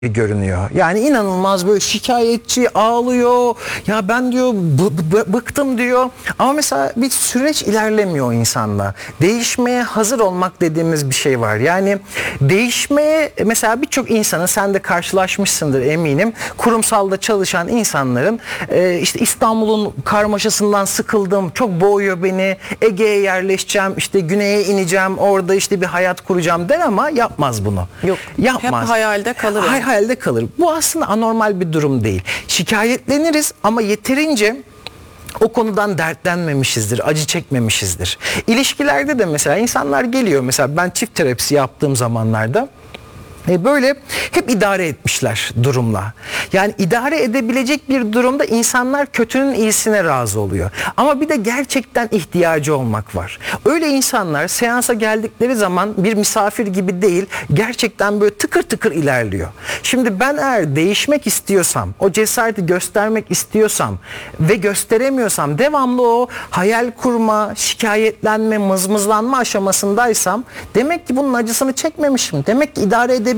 görünüyor. Yani inanılmaz böyle şikayetçi, ağlıyor. Ya ben diyor bıktım diyor. Ama mesela bir süreç ilerlemiyor insanla. Değişmeye hazır olmak dediğimiz bir şey var. Yani değişmeye mesela birçok insanın, sen de karşılaşmışsındır eminim. Kurumsalda çalışan insanların işte İstanbul'un karmaşasından sıkıldım, çok boğuyor beni. Ege'ye yerleşeceğim, işte güneye ineceğim, orada işte bir hayat kuracağım der ama yapmaz bunu. Yok. Yapmaz. Hep hayalde kalır. Hayalde kalır. Bu aslında anormal bir durum değil. Şikayetleniriz ama yeterince o konudan dertlenmemişizdir, acı çekmemişizdir. İlişkilerde de mesela insanlar geliyor, mesela ben çift terapisi yaptığım zamanlarda böyle hep idare etmişler durumla. Yani idare edebilecek bir durumda insanlar kötünün iyisine razı oluyor. Ama bir de gerçekten ihtiyacı olmak var. Öyle insanlar seansa geldikleri zaman bir misafir gibi değil, gerçekten böyle tıkır tıkır ilerliyor. Şimdi ben eğer değişmek istiyorsam, o cesareti göstermek istiyorsam ve gösteremiyorsam, devamlı o hayal kurma, şikayetlenme, mızmızlanma aşamasındaysam, demek ki bunun acısını çekmemişim. Demek ki idare edebiliyorum.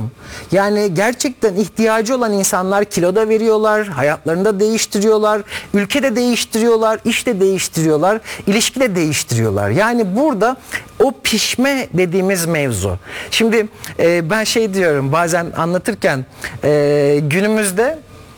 Yani gerçekten ihtiyacı olan insanlar kilo da veriyorlar, hayatlarını da değiştiriyorlar, ülke de değiştiriyorlar, iş de değiştiriyorlar, ilişki de değiştiriyorlar. Yani burada o pişme dediğimiz mevzu. Şimdi ben şey diyorum bazen anlatırken, günümüzde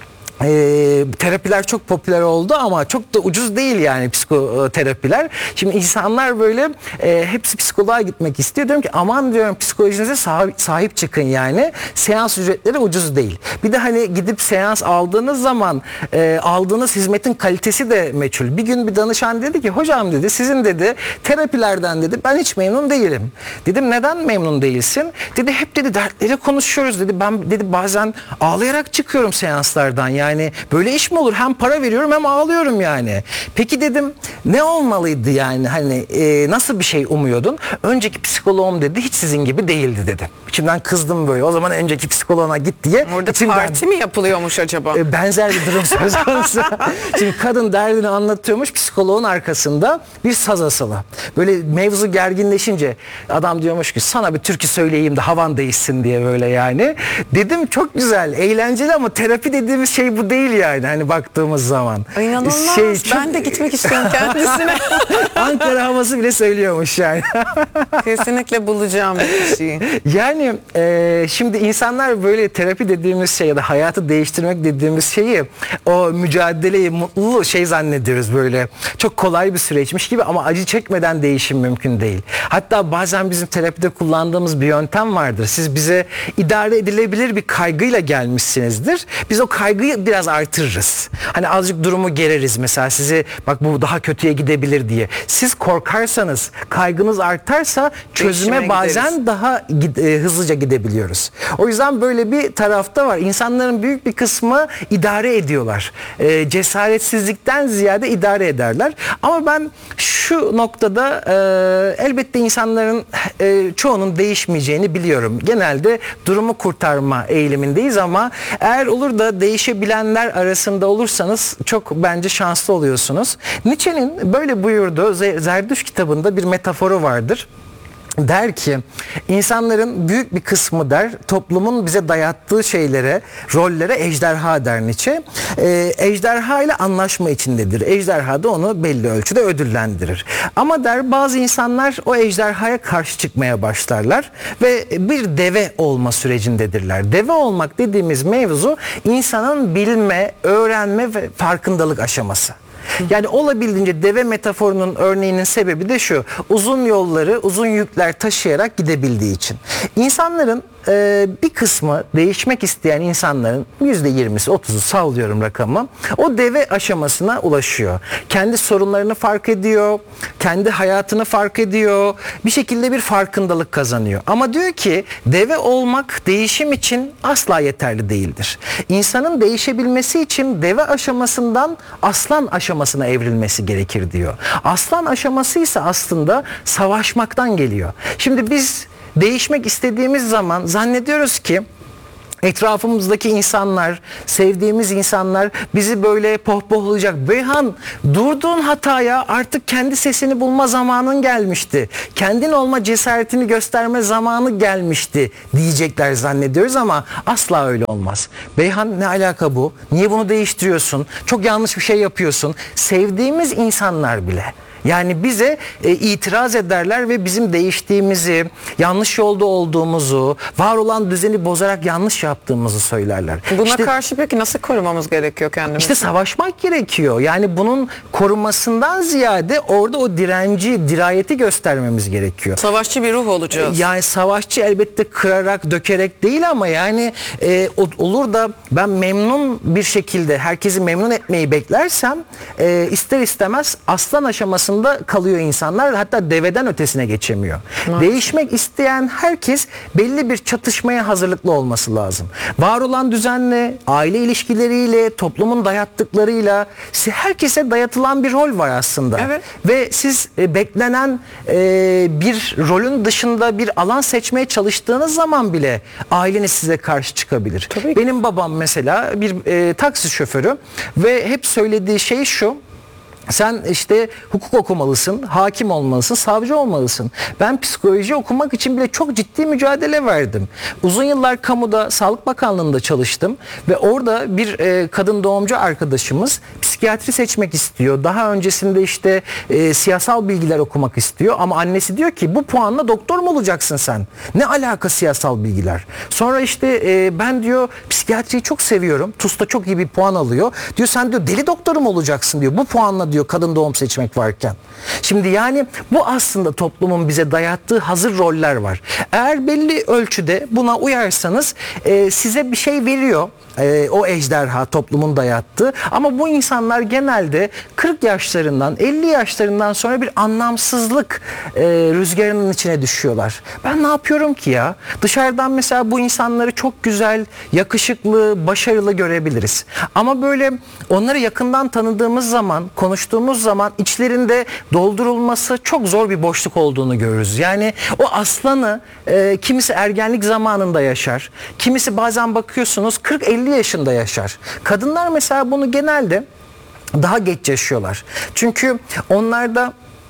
terapiler çok popüler oldu ama çok da ucuz değil yani psikoterapiler. Şimdi insanlar böyle hepsi psikoloğa gitmek istiyor. Diyorum ki aman diyorum, psikolojinize sahip çıkın yani. Seans ücretleri ucuz değil. Bir de hani gidip seans aldığınız zaman aldığınız hizmetin kalitesi de meçhul. Bir gün bir danışan dedi ki hocam dedi, sizin dedi terapilerden dedi ben hiç memnun değilim. Dedim neden memnun değilsin? Dedi hep dedi dertleri konuşuyoruz dedi. Ben dedi bazen ağlayarak çıkıyorum seanslardan. Yani böyle iş mi olur? Hem para veriyorum hem ağlıyorum yani. Peki dedim ne olmalıydı yani, hani nasıl bir şey umuyordun? Önceki psikoloğum dedi hiç sizin gibi değildi dedi. İçimden kızdım böyle. O zaman önceki psikoloğuna git diye. Orada parti mi yapılıyormuş acaba? Benzer bir durum söz konusu. Şimdi kadın derdini anlatıyormuş, psikoloğun arkasında bir saz asılı. Böyle mevzu gerginleşince adam diyormuş ki sana bir türkü söyleyeyim de havan değişsin diye böyle yani. Dedim çok güzel, eğlenceli ama terapi dediğimiz şey bu değil yani hani baktığımız zaman. İnanılmaz. Ben de gitmek istiyorum kendisine. Ankara havası bile söylüyormuş yani. Kesinlikle bulacağım bir kişiyi. Yani şimdi insanlar böyle terapi dediğimiz şey ya da hayatı değiştirmek dediğimiz şeyi, o mücadeleyi, mutluluğu şey zannediyoruz, böyle çok kolay bir süreçmiş gibi ama acı çekmeden değişim mümkün değil. Hatta bazen bizim terapide kullandığımız bir yöntem vardır. Siz bize idare edilebilir bir kaygıyla gelmişsinizdir. Biz o kaygıyı biraz artırırız. Hani azıcık durumu gereriz mesela, sizi bak bu daha kötüye gidebilir diye. Siz korkarsanız, kaygınız artarsa çözüme bazen daha hızlıca gidebiliyoruz. O yüzden böyle bir tarafta var. İnsanların büyük bir kısmı idare ediyorlar. Cesaretsizlikten ziyade idare ederler. Ama ben şu noktada elbette insanların çoğunun değişmeyeceğini biliyorum. Genelde durumu kurtarma eğilimindeyiz ama eğer olur da değişebilenler arasında olursanız çok bence şanslı oluyorsunuz. Nietzsche'nin böyle buyurduğu Zerdüşt kitabında bir metaforu vardır. Der ki insanların büyük bir kısmı der toplumun bize dayattığı şeylere, rollere ejderha der Nietzsche. Ejderha ile anlaşma içindedir. Ejderha da onu belli ölçüde ödüllendirir. Ama der bazı insanlar o ejderhaya karşı çıkmaya başlarlar ve bir deve olma sürecindedirler. Deve olmak dediğimiz mevzu insanın bilme, öğrenme ve farkındalık aşaması. Yani olabildiğince deve metaforunun örneğinin sebebi de şu: uzun yolları uzun yükler taşıyarak gidebildiği için. İnsanların bir kısmı, değişmek isteyen insanların %20'si 30'u sallıyorum rakamı, o deve aşamasına ulaşıyor. Kendi sorunlarını fark ediyor, kendi hayatını fark ediyor, bir şekilde bir farkındalık kazanıyor. Ama diyor ki deve olmak değişim için asla yeterli değildir. İnsanın değişebilmesi için deve aşamasından aslan aşamasına evrilmesi gerekir diyor. Aslan aşaması ise aslında savaşmaktan geliyor. Şimdi biz değişmek istediğimiz zaman zannediyoruz ki etrafımızdaki insanlar, sevdiğimiz insanlar bizi böyle pohpohlayacak. Beyhan, durduğun hataya artık kendi sesini bulma zamanın gelmişti. Kendin olma cesaretini gösterme zamanı gelmişti diyecekler zannediyoruz ama asla öyle olmaz. Beyhan, ne alaka bu? Niye bunu değiştiriyorsun? Çok yanlış bir şey yapıyorsun. Sevdiğimiz insanlar bile, yani bize itiraz ederler ve bizim değiştiğimizi, yanlış yolda olduğumuzu, var olan düzeni bozarak yanlış yaptığımızı söylerler. Buna karşı peki nasıl korumamız gerekiyor kendimizi? İşte savaşmak gerekiyor. Yani bunun korumasından ziyade orada o direnci, dirayeti göstermemiz gerekiyor. Savaşçı bir ruh olacağız. Yani savaşçı elbette kırarak, dökerek değil ama yani olur da ben memnun bir şekilde herkesi memnun etmeyi beklersem ister istemez aslan aşamasında kalıyor insanlar, hatta deveden ötesine geçemiyor. Değişmek isteyen herkes belli bir çatışmaya hazırlıklı olması lazım. Var olan düzenle, aile ilişkileriyle, toplumun dayattıklarıyla herkese dayatılan bir rol var aslında. Evet. Ve siz beklenen bir rolün dışında bir alan seçmeye çalıştığınız zaman bile aileniz size karşı çıkabilir. Tabii. Benim babam mesela bir taksi şoförü ve hep söylediği şey şu: sen işte hukuk okumalısın, hakim olmalısın, savcı olmalısın. Ben psikoloji okumak için bile çok ciddi mücadele verdim. Uzun yıllar kamuda, Sağlık Bakanlığı'nda çalıştım ve orada bir kadın doğumcu arkadaşımız psikiyatri seçmek istiyor. Daha öncesinde işte siyasal bilgiler okumak istiyor ama annesi diyor ki bu puanla doktor mu olacaksın sen? Ne alaka siyasal bilgiler? Sonra işte ben diyor psikiyatriyi çok seviyorum. TUS'ta çok iyi bir puan alıyor. Diyor sen diyor deli doktoru mu olacaksın diyor. Bu puanla diyor kadın doğum seçmek varken. Şimdi yani bu aslında toplumun bize dayattığı hazır roller var. Eğer belli ölçüde buna uyarsanız size bir şey veriyor. O ejderha toplumun dayattığı, ama bu insanlar genelde 40 yaşlarından 50 yaşlarından sonra bir anlamsızlık rüzgarının içine düşüyorlar. Ben ne yapıyorum ki ya? Dışarıdan mesela bu insanları çok güzel, yakışıklı, başarılı görebiliriz. Ama böyle onları yakından tanıdığımız zaman, konuştuğumuz zaman içlerinde doldurulması çok zor bir boşluk olduğunu görürüz. Yani o aslanı kimisi ergenlik zamanında yaşar. Kimisi bazen bakıyorsunuz 40-50 yaşında yaşar. Kadınlar mesela bunu genelde daha geç yaşıyorlar. Çünkü onlarda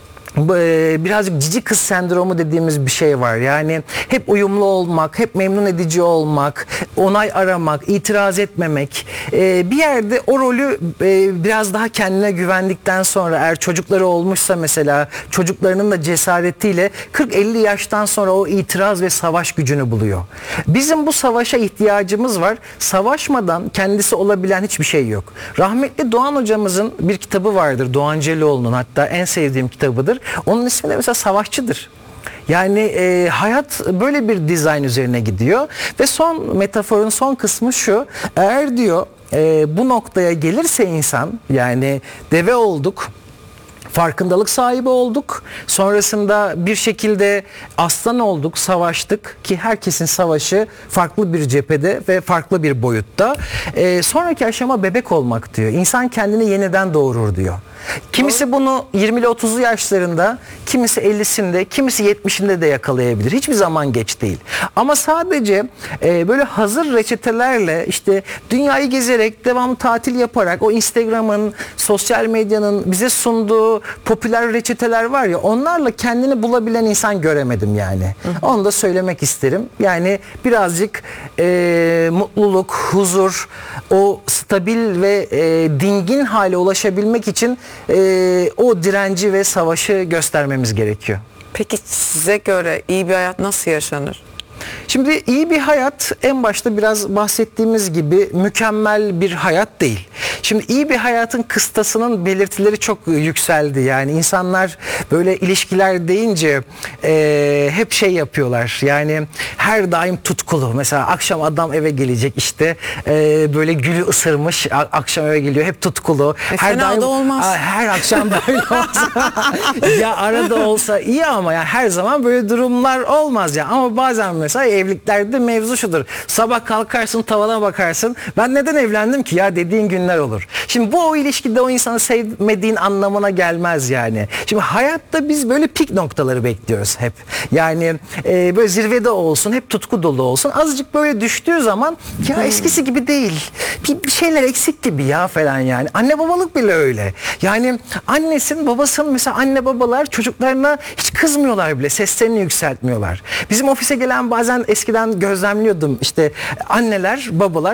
birazcık cici kız sendromu dediğimiz bir şey var. Yani hep uyumlu olmak, hep memnun edici olmak, onay aramak, itiraz etmemek. Bir yerde o rolü biraz daha kendine güvendikten sonra, eğer çocukları olmuşsa mesela, çocuklarının da cesaretiyle 40-50 yaştan sonra o itiraz ve savaş gücünü buluyor. Bizim bu savaşa ihtiyacımız var. Savaşmadan kendisi olabilen hiçbir şey yok. Rahmetli Doğan hocamızın bir kitabı vardır. Doğan Celioğlu'nun, hatta en sevdiğim kitabıdır. Onun ismi de mesela Savaşçıdır. Yani hayat böyle bir dizayn üzerine gidiyor ve son metaforun son kısmı şu: eğer diyor bu noktaya gelirse insan, yani deve olduk, farkındalık sahibi olduk, sonrasında bir şekilde aslan olduk, savaştık ki herkesin savaşı farklı bir cephede ve farklı bir boyutta. Sonraki aşama bebek olmak diyor. İnsan kendini yeniden doğurur diyor. Kimisi bunu 20'li 30'lu yaşlarında, kimisi 50'sinde, kimisi 70'inde de yakalayabilir. Hiçbir zaman geç değil. Ama sadece böyle hazır reçetelerle, işte dünyayı gezerek, devamlı tatil yaparak, o Instagram'ın, sosyal medyanın bize sunduğu popüler reçeteler var ya, onlarla kendini bulabilen insan göremedim yani. Onu da söylemek isterim. Yani birazcık mutluluk, huzur, o stabil ve dingin hale ulaşabilmek için o direnci ve savaşı göstermemiz gerekiyor. Peki size göre iyi bir hayat nasıl yaşanır? Şimdi iyi bir hayat, en başta biraz bahsettiğimiz gibi, mükemmel bir hayat değil. Şimdi iyi bir hayatın kıstasının belirtileri çok yükseldi. Yani insanlar böyle ilişkiler deyince hep şey yapıyorlar. Yani her daim tutkulu. Mesela akşam adam eve gelecek, işte böyle gülü ısırmış, akşam eve geliyor, hep tutkulu. Her daim da olmaz. Her akşam böyle olsa ya arada olsa iyi, ama yani her zaman böyle durumlar olmaz ya. Ama bazen mesela evliliklerde mevzu şudur: sabah kalkarsın, tavana bakarsın, ben neden evlendim ki ya dediğin günler olur. olur. Şimdi bu o ilişkide o insanı sevmediğin anlamına gelmez yani. Şimdi hayatta biz böyle pik noktaları bekliyoruz hep. Yani böyle zirvede olsun, hep tutku dolu olsun. Azıcık böyle düştüğü zaman ya eskisi gibi değil. Bir şeyler eksik gibi ya falan yani. Anne babalık bile öyle. Yani annesin, babasın, mesela anne babalar çocuklarına hiç kızmıyorlar bile. Seslerini yükseltmiyorlar. Bizim ofise gelen bazen eskiden gözlemliyordum işte anneler, babalar